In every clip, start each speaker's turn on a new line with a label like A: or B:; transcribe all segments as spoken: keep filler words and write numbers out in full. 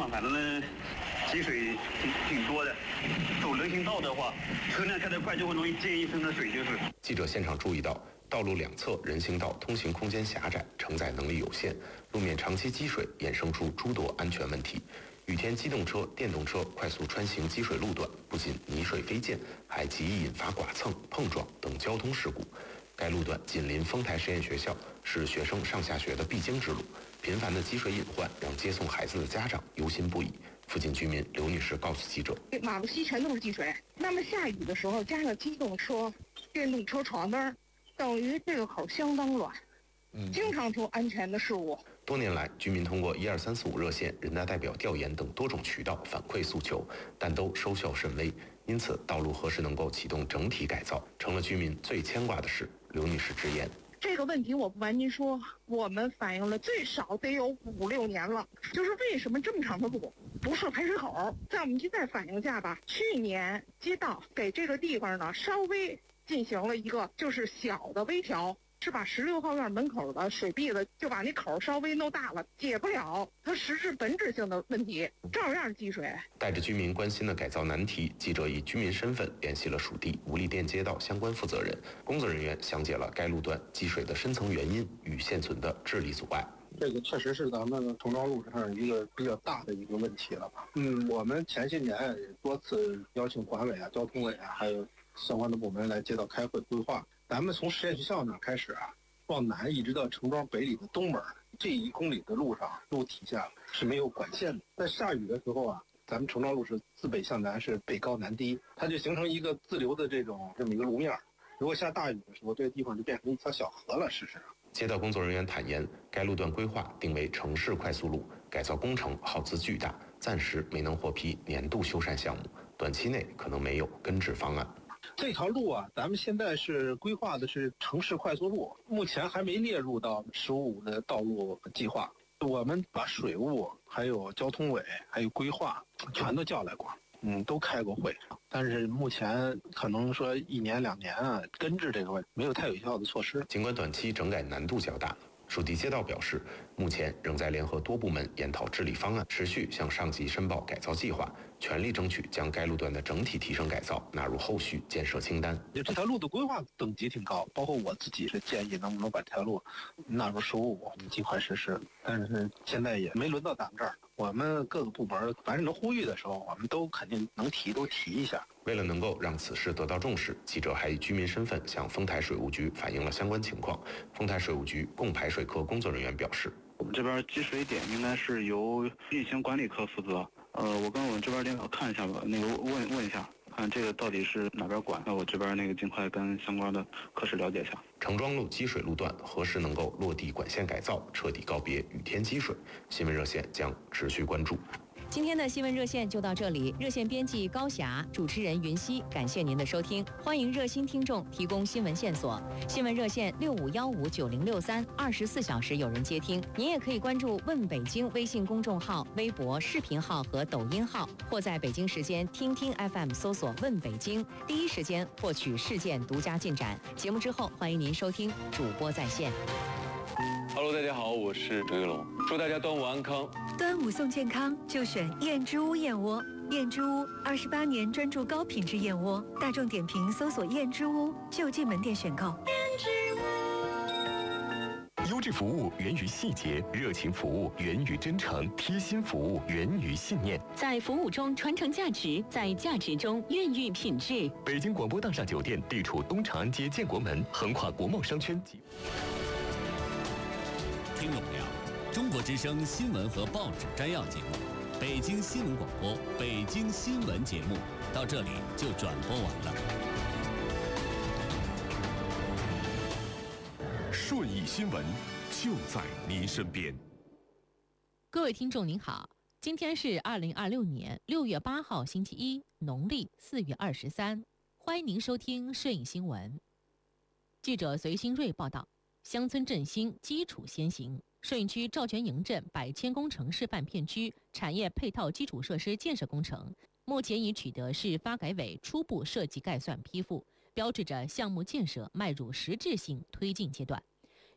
A: 嘛，反正呢积水挺挺多的。走人行道的话，车辆开得快就会容易溅一身的水，就是。
B: 记者现场注意到，道路两侧人行道通行空间狭窄，承载能力有限，路面长期积水，衍生出诸多安全问题。雨天机动车、电动车快速穿行积水路段，不仅泥水飞溅，还极易引发剐蹭、碰撞等交通事故。该路段紧邻丰台实验学校，是学生上下学的必经之路，频繁的积水隐患让接送孩子的家长忧心不已。附近居民刘女士告诉记者：“
C: 马路西全都是积水，那么下雨的时候加上机动车、电动车闯灯，等于这个口相当乱，经常出安全的事故。”
B: 多年来，居民通过一二三四五热线、人大代表调研等多种渠道反馈诉求，但都收效甚微。因此，道路何时能够启动整体改造，成了居民最牵挂的事。刘女士直言：“
C: 这个问题我不瞒您说，我们反映了最少得有五六年了。就是为什么这么长的路不设排水口？在我们现在反映下吧，去年街道给这个地方呢稍微进行了一个就是小的微调。”是把十六号院门口的水壁子就把那口稍微弄大了，解不了它实质本质性的问题，照样积水。
B: 带着居民关心的改造难题，记者以居民身份联系了属地五里店街道相关负责人，工作人员详解了该路段积水的深层原因与现存的治理阻碍。
D: 这个确实是咱们城庄路上一个比较大的一个问题了吧？嗯，我们前些年也多次邀请管委啊、交通委啊，还有相关的部门来街道开会规划。咱们从实验学校那开始啊，往南一直到城庄北里的东门这一公里的路上，路体下是没有管线的。在下雨的时候啊，咱们城庄路是自北向南，是北高南低，它就形成一个自流的这种这么一个路面。如果下大雨的时候，这个地方就变成一条小河了。事实上，
B: 街道工作人员坦言，该路段规划定为城市快速路，改造工程耗资巨大，暂时没能获批年度修缮项目，短期内可能没有根治方案。
D: 这条路啊，咱们现在是规划的是城市快速路，目前还没列入到十五五的道路计划。我们把水务、还有交通委、还有规划全都叫来过，嗯，都开过会。但是目前可能说一年两年啊，根治这个问题没有太有效的措施。
B: 尽管短期整改难度较大，属地街道表示，目前仍在联合多部门研讨治理方案，持续向上级申报改造计划，全力争取将该路段的整体提升改造纳入后续建设清单。
D: 这条路的规划等级挺高，包括我自己是建议能不能把这条路纳入十五五尽快实施，但是现在也没轮到咱们这儿。我们各个部门凡是能呼吁的时候，我们都肯定能提，都提一下。
B: 为了能够让此事得到重视，记者还以居民身份向丰台水务局反映了相关情况。丰台水务局供排水科工作人员表示，
E: 我们这边积水点应该是由运行管理科负责。呃，我跟我们这边领导看一下吧，那个问问一下，看这个到底是哪边管，那我这边那个尽快跟相关的科室了解一下。
B: 城庄路积水路段何时能够落地管线改造，彻底告别雨天积水？新闻热线将持续关注。
F: 今天的新闻热线就到这里，热线编辑高霞，主持人云溪，感谢您的收听，欢迎热心听众提供新闻线索。新闻热线六五幺五九零六三，二十四小时有人接听。您也可以关注“问北京”微信公众号、微博、视频号和抖音号，或在北京时间听听 F M 搜索“问北京”，第一时间获取事件独家进展。节目之后，欢迎您收听主播在线。
G: Hello， 大家好，我是周玉龙，祝大家端午安康。
H: 端午送健康，就选燕之屋燕窝。燕之屋二十八年专注高品质燕窝，大众点评搜索燕之屋，就近门店选购。燕之
I: 屋，优质服务源于细节，热情服务源于真诚，贴心服务源于信念。
J: 在服务中传承价值，在价值中孕育品质。
I: 北京广播大厦酒店地处东长安街建国门，横跨国贸商圈。
K: 听众朋友，中国之声新闻和报纸摘要节目，北京新闻广播北京新闻节目到这里就转播完了。
I: 顺义新闻就在您身边。
L: 各位听众您好，今天是二零二六年六月八号星期一，农历四月二十三，欢迎您收听顺义新闻。记者隋新瑞报道。乡村振兴基础先行，顺义区赵全营镇百千工程示范片区产业配套基础设施建设工程，目前已取得市发改委初步设计概算批复，标志着项目建设迈入实质性推进阶段。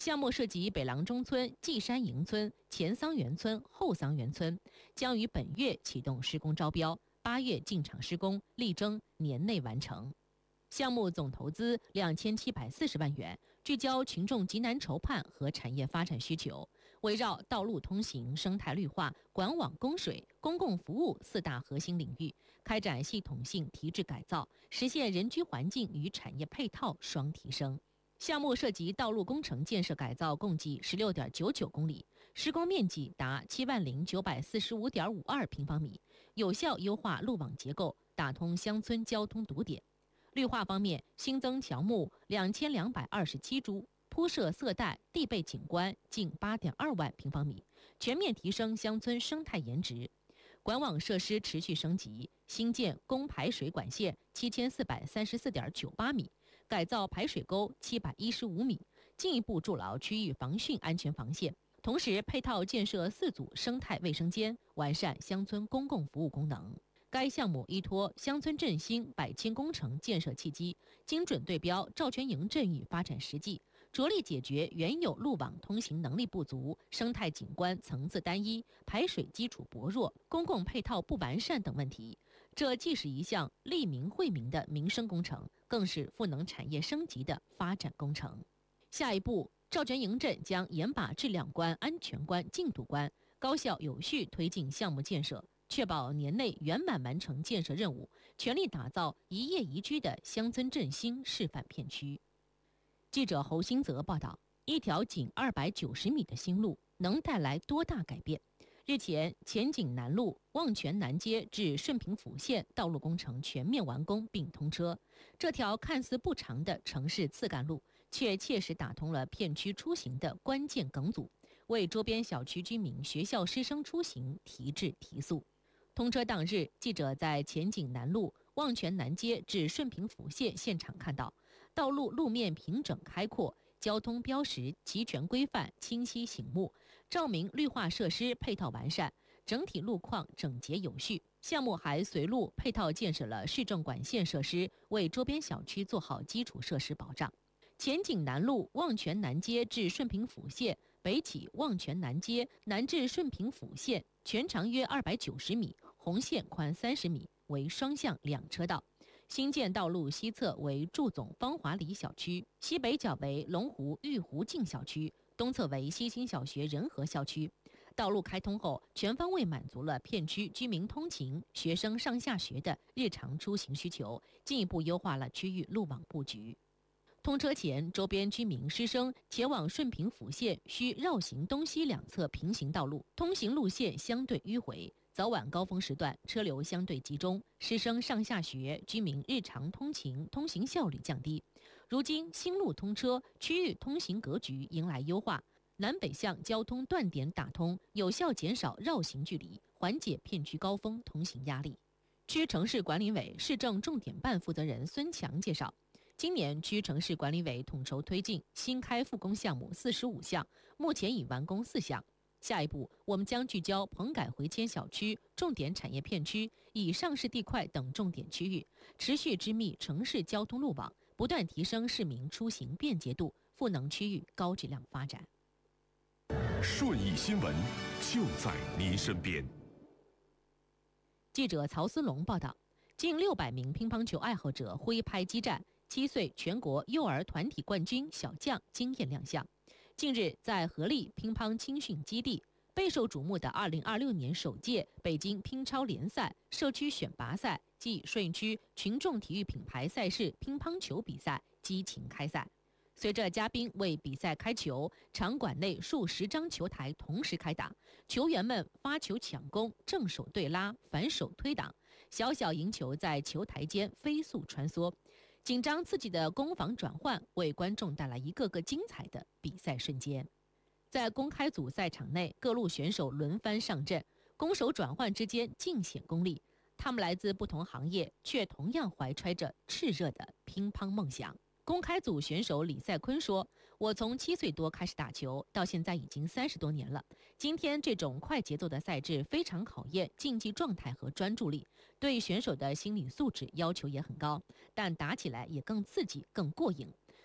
L: 项目涉及北郎中村、稷山营村、前桑园村、后桑园村，将于本月启动施工招标，八月进场施工，力争年内完成。项目总投资两千七百四十万元，聚焦群众急难筹盼和产业发展需求，围绕道路通行、生态绿化、管网供水、公共服务四大核心领域，开展系统性提质改造，实现人居环境与产业配套双提升。项目涉及道路工程建设改造共计十六点九九公里，施工面积达七万零九百四十五点五二平方米，有效优化路网结构，打通乡村交通堵点。绿化方面，新增乔木两千两百二十七株，铺设色带、地备景观近八点二万平方米，全面提升乡村生态颜值。管网设施持续升级，新建供排水管线七千四百三十四点九八米，改造排水沟七百一十五米，进一步筑牢区域防汛安全防线。同时，配套建设四组生态卫生间，完善乡村公共服务功能。该项目依托乡村振兴百千工程建设契机，精准对标赵全营镇域发展实际，着力解决原有路网通行能力不足、生态景观层次单一、排水基础薄弱、公共配套不完善等问题。这既是一项利民惠民的民生工程，更是赋能产业升级的发展工程。下一步，赵全营镇将严把质量关、安全关、进度关，高效有序推进项目建设，确保年内圆满完成建设任务，全力打造一夜宜居的乡村振兴示范片区。记者侯新泽报道，一条仅二百九十米的新路能带来多大改变？日前，前景南路望泉南街至顺平府线道路工程全面完工并通车。这条看似不长的城市次干路，却切实打通了片区出行的关键梗阻，为周边小区居民、学校师生出行提质提速。通车当日，记者在前景南路望泉南街至顺平府线现场看到，道路路面平整开阔，交通标识齐全规范、清晰醒目，照明绿化设施配套完善，整体路况整洁有序。项目还随路配套建设了市政管线设施，为周边小区做好基础设施保障。前景南路望泉南街至顺平府线，北起望泉南街，南至顺平府线，全长约二百九十米，红线宽三十米，为双向两车道。新建道路西侧为祝总芳华里小区，西北角为龙湖玉湖径小区，东侧为西兴小学仁和校区。道路开通后，全方位满足了片区居民通勤、学生上下学的日常出行需求，进一步优化了区域路网布局。通车前，周边居民师生前往顺平府线需绕行东西两侧平行道路，通行路线相对迂回，早晚高峰时段车流相对集中，师生上下学、居民日常通勤通行效率降低。如今新路通车，区域通行格局迎来优化，南北向交通断点打通，有效减少绕行距离，缓解片区高峰通行压力。区城市管理委市政重点办负责人孙强介绍，今年区城市管理委统筹推进新开复工项目四十五项，目前已完工四项。下一步，我们将聚焦棚改回迁小区、重点产业片区、以上市地块等重点区域，持续织密城市交通路网，不断提升市民出行便捷度，赋能区域高质量发展。
I: 顺义新闻就在您身边。
L: 记者曹思龙报道，近六百名乒乓球爱好者挥拍激战，七岁全国幼儿团体冠军小将惊艳亮相。近日，在合力乒乓青训基地，备受瞩目的二零二六年首届北京乒超联赛社区选拔赛暨顺义区群众体育品牌赛事乒乓球比赛激情开赛。随着嘉宾为比赛开球，场馆内数十张球台同时开打，球员们发球抢攻、正手对拉、反手推挡，小小赢球在球台间飞速穿梭。紧张刺激的攻防转换，为观众带来一个个精彩的比赛瞬间。在公开组赛场内，各路选手轮番上阵，攻守转换之间尽显功力。他们来自不同行业，却同样怀揣着炽热的乒乓梦想。公开组选手李赛坤说：“我从七岁多开始打球，到现在已经三十多年了。今天这种快节奏的赛制非常考验竞技状态和专注力，对选手的心理素质要求也很高，但打起来也更刺激、更过瘾。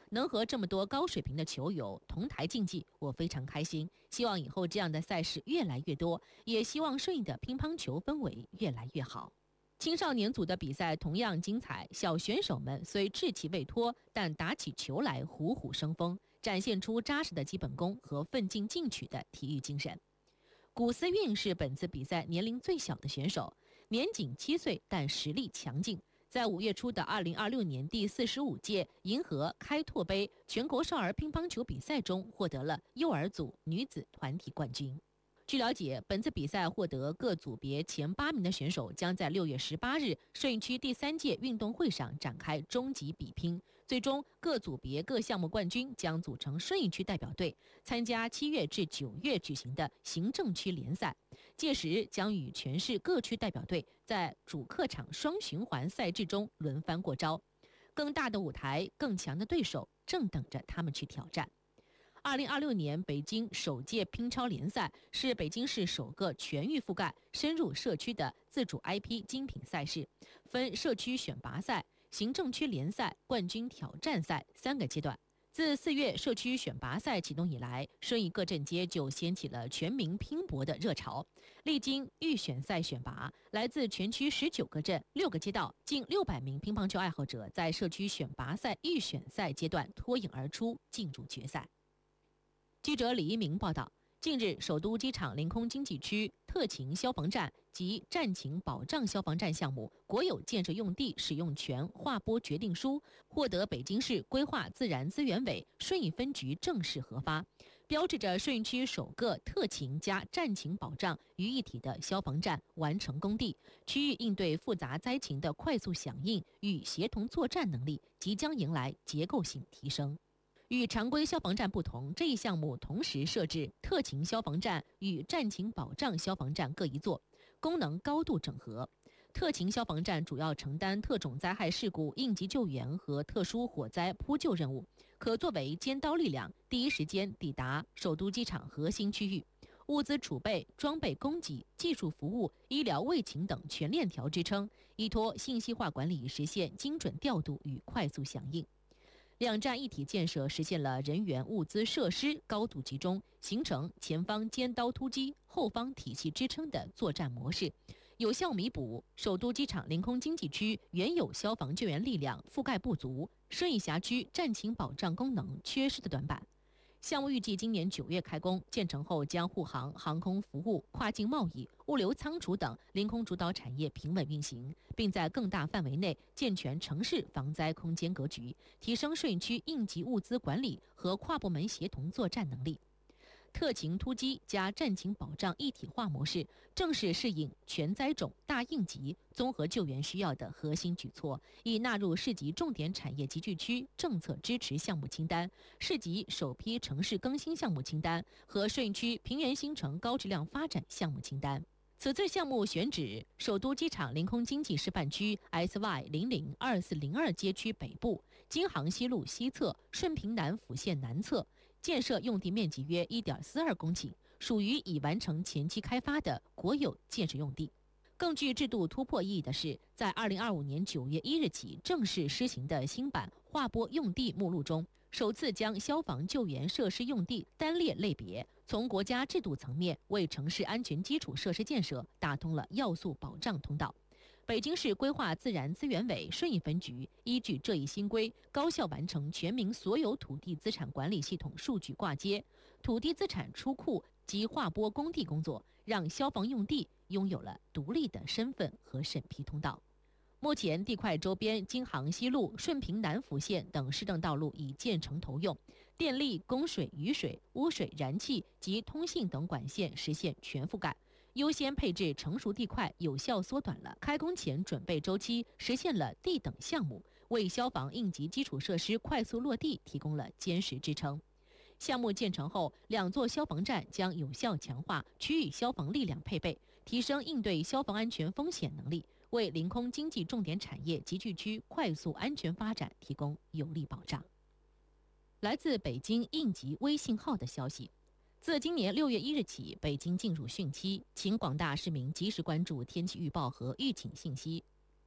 L: 能和这么多高水平的球友同台竞技，我非常开心。希望以后这样的赛事越来越多，也希望顺义的乒乓球氛围越来越好。青少年组的比赛同样精彩，小选手们虽稚气未脱，但打起球来虎虎生风，展现出扎实的基本功和奋进进取的体育精神。古思运是本次比赛年龄最小的选手，年仅七岁，但实力强劲。在五月初的二零二六年第四十五届银河开拓杯全国少儿乒乓球比赛中，获得了幼儿组女子团体冠军。据了解，本次比赛获得各组别前八名的选手将在六月十八日顺义区第三届运动会上展开终极比拼。最终，各组别各项目冠军将组成顺义区代表队，参加七月至九月举行的行政区联赛。届时将与全市各区代表队在主客场双循环赛制中轮番过招。更大的舞台、更强的对手正等着他们去挑战。二零二六年北京首届乒超联赛是北京市首个全域覆盖、深入社区的自主 I P 精品赛事，分社区选拔赛、行政区联赛、冠军挑战赛三个阶段。自四月社区选拔赛启动以来，顺义各镇街就掀起了全民拼搏的热潮。历经预选赛选拔，来自全区十九个镇、六个街道，近六百名乒乓球爱好者在社区选拔赛预选赛阶段脱颖而出，进入决赛。记者李一鸣报道，近日，首都机场临空经济区特勤消防站及战情保障消防站项目国有建设用地使用权划拨决定书获得北京市规划自然资源委顺义分局正式核发，标志着顺义区首个特勤加战情保障于一体的消防站完成工地，区域应对复杂灾情的快速响应与协同作战能力即将迎来结构性提升。与常规消防站不同，这一项目同时设置特勤消防站与战情保障消防站各一座，功能高度整合。特勤消防站主要承担特种灾害事故应急救援和特殊火灾扑救任务，可作为尖刀力量，第一时间抵达首都机场核心区域，物资储备、装备供给、技术服务、医疗卫勤等全链条支撑，依托信息化管理实现精准调度与快速响应。两站一体建设实现了人员、物资、设施高度集中，形成前方尖刀突击、后方体系支撑的作战模式，有效弥补首都机场临空经济区原有消防救援力量覆盖不足、顺义辖区战情保障功能缺失的短板。项目预计今年九月开工，建成后将护航航空服务、跨境贸易、物流仓储等临空主导产业平稳运行，并在更大范围内健全城市防灾空间格局，提升顺义区应急物资管理和跨部门协同作战能力。特勤突击加战情保障一体化模式，正是适应全灾种、大应急、综合救援需要的核心举措，已纳入市级重点产业集聚区政策支持项目清单、市级首批城市更新项目清单和顺义区平原新城高质量发展项目清单。此次项目选址首都机场临空经济示范区 S Y 零零二四零二街区北部、京杭西路西侧、顺平南府线南侧，建设用地面积约 一点四二公顷，属于已完成前期开发的国有建设用地。更具制度突破意义的是，在二零二五年九月一日起正式施行的新版划拨用地目录中，首次将消防救援设施用地单列类别，从国家制度层面为城市安全基础设施建设打通了要素保障通道。北京市规划自然资源委顺义分局依据这一新规，高效完成全民所有土地资产管理系统数据挂接、土地资产出库及划拨工地工作，让消防用地拥有了独立的身份和审批通道。目前，地块周边京杭西路、顺平南府线等市政道路已建成投用，电力、供水、雨水、污水、燃气及通信等管线实现全覆盖。优先配置成熟地块，有效缩短了开工前准备周期，实现了地等项目，为消防应急基础设施快速落地提供了坚实支撑。项目建成后，两座消防站将有效强化区域消防力量配备，提升应对消防安全风险能力，为临空经济重点产业集聚区快速安全发展提供有力保障。来自北京应急微信号的消息，自今年六月一日起，北京进入汛期，请广大市民及时关注天气预报和预警信息。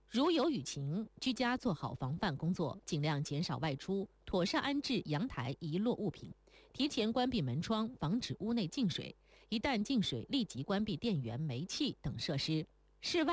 L: 如有雨情，居家做好防范工作，尽量减少外出，妥善安置阳台遗落物品，提前关闭门窗，防止屋内进水。一旦进水，立即关闭电源、煤气等设施。室外